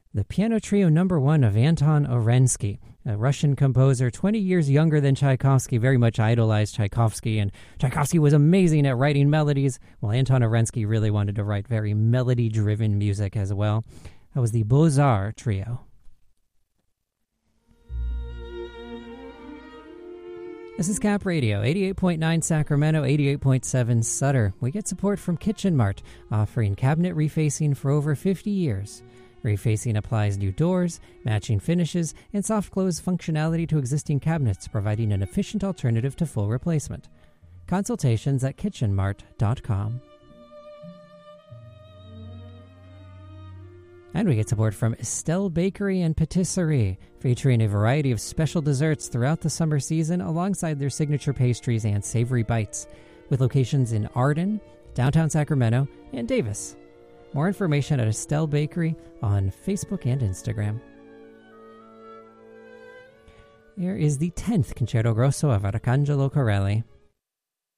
the Piano Trio No. 1 of Anton Orensky, a Russian composer 20 years younger than Tchaikovsky, very much idolized Tchaikovsky, and Tchaikovsky was amazing at writing melodies, while Anton Orensky really wanted to write very melody-driven music as well. That was the Beaux-Arts Trio. This is Cap Radio, 88.9 Sacramento, 88.7 Sutter. We get support from Kitchen Mart, offering cabinet refacing for over 50 years. Refacing applies new doors, matching finishes, and soft close functionality to existing cabinets, providing an efficient alternative to full replacement. Consultations at kitchenmart.com. And we get support from Estelle Bakery and Patisserie, featuring a variety of special desserts throughout the summer season alongside their signature pastries and savory bites, with locations in Arden, downtown Sacramento, and Davis. More information at Estelle Bakery on Facebook and Instagram. Here is the 10th Concerto Grosso of Arcangelo Corelli.